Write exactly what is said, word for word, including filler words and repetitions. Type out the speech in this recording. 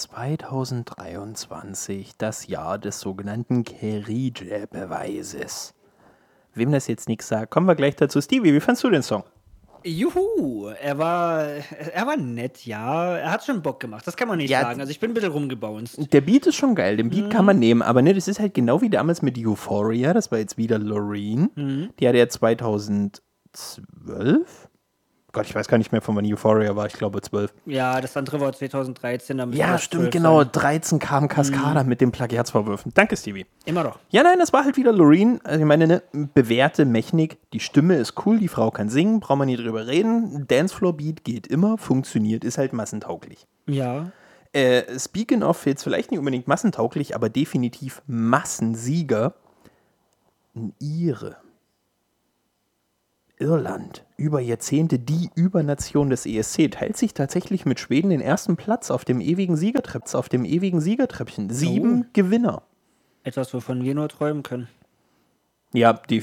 zweitausenddreiundzwanzig, das Jahr des sogenannten Kerridge-Beweises. Wem das jetzt nichts sagt, kommen wir gleich dazu. Stevie, wie fandst du den Song? Juhu, er war, er war nett, ja. Er hat schon Bock gemacht, das kann man nicht Ja, sagen. Also ich bin ein bisschen rumgebounced. Der Beat ist schon geil, den Beat kann man nehmen, aber ne, das ist halt genau wie damals mit Euphoria, das war jetzt wieder Loreen. Die hatte ja zweitausendzwölf? Gott, ich weiß gar nicht mehr, von wann Euphoria war, ich glaube zwölf. Ja, das andere war zweitausenddreizehn. Dann Ja, stimmt, genau, dreizehn kam Cascada mit den Plagiatsvorwürfen. Danke, Stevie. Immer noch. Ja, nein, das war halt wieder Loreen. Also ich meine, ne, bewährte Mechnik, die Stimme ist cool, die Frau kann singen, braucht man nie drüber reden. Dancefloor-Beat geht immer, funktioniert, ist halt massentauglich. Ja. Äh, speaking of, jetzt vielleicht nicht unbedingt massentauglich, aber definitiv Massensieger. Ein Ire. Irland, über Jahrzehnte die Übernation des E S C, teilt sich tatsächlich mit Schweden den ersten Platz auf dem ewigen Siegertreppchen. Auf dem ewigen Siegertreppchen. Sieben Oh. Gewinner. Etwas, wovon wir nur träumen können. Ja, die